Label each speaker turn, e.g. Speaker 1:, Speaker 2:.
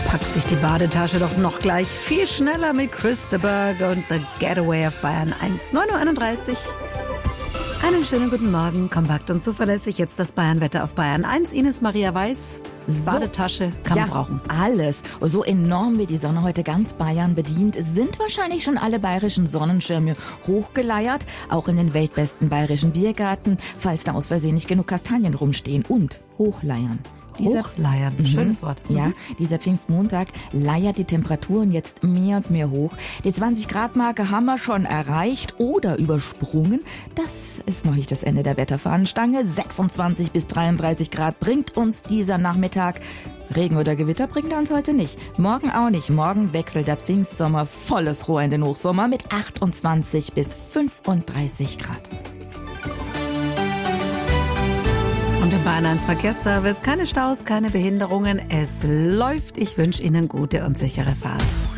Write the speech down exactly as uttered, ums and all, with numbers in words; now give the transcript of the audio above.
Speaker 1: packt sich die Badetasche doch noch gleich viel schneller mit Chris de Burgh und The Getaway auf Bayern eins. neun Uhr einunddreißig. Einen schönen guten Morgen, kompakt und zuverlässig. Jetzt das Bayernwetter auf Bayern eins. Ines Maria Weiß,
Speaker 2: So,
Speaker 1: Badetasche kann
Speaker 2: ja,
Speaker 1: man brauchen.
Speaker 2: Alles. So enorm wie die Sonne heute ganz Bayern bedient, sind wahrscheinlich schon alle bayerischen Sonnenschirme hochgeleiert. Auch in den weltbesten bayerischen Biergarten, falls da aus Versehen nicht genug Kastanien rumstehen. Und hochleiern. Dieser,
Speaker 1: Hochleiern,
Speaker 2: Mhm.
Speaker 1: schönes Wort.
Speaker 2: Ja, dieser Pfingstmontag leiert die Temperaturen jetzt mehr und mehr hoch. Die zwanzig Grad Marke haben wir schon erreicht oder übersprungen. Das ist noch nicht das Ende der Wetterfahnenstange. sechsundzwanzig bis dreiunddreißig Grad bringt uns dieser Nachmittag. Regen oder Gewitter bringt er uns heute nicht. Morgen auch nicht. Morgen wechselt der Pfingstsommer volles Rohr in den Hochsommer mit achtundzwanzig bis fünfunddreißig Grad.
Speaker 1: Und im Bayern eins Verkehrsservice keine Staus, keine Behinderungen. Es läuft. Ich wünsche Ihnen gute und sichere Fahrt.